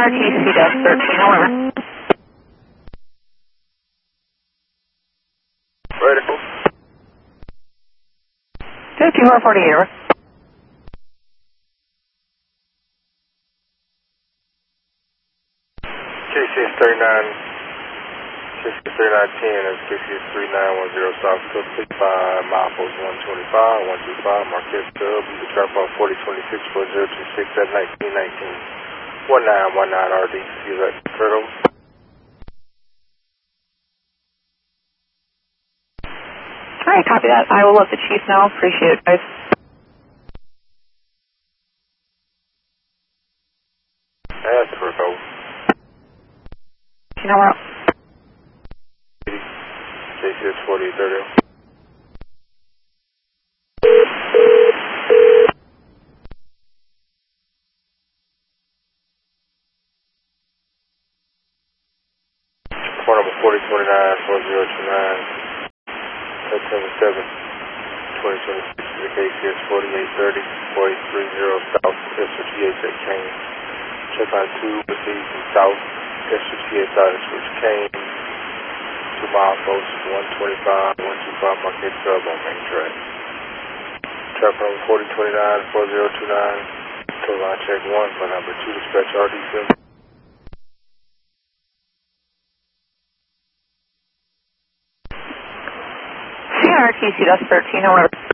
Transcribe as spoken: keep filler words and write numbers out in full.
R T C thirteen, over. Vertical. fifty-four forty-eight, over. K C S thirty-nine, K C S thirty-nine ten, that's K C S three nine one zero South Cook, five, mile post one twenty-five, one two five, Marquette Dub, you can drop off forty twenty-six four zero two six at nineteen nineteen, one nine one nine R D, see you at Fertile. Alright, copy that. I will let the chief know. Appreciate it, guys. That's Fertile. You know where? K C S forty thirty. Phone number forty twenty-nine four zero two nine, September seventh, twenty twenty-six, the K C S forty-eight thirty, four eight three zero South, S O G H at Kane. Check on two, proceed from South, S O G H out of Switch Kane, two mile post, one twenty-five, one two five, Marquette Dub on main track. Traffic number forty twenty-nine four zero two nine, total line check one, for number two, dispatch R D seven. C R T C thirteen, over.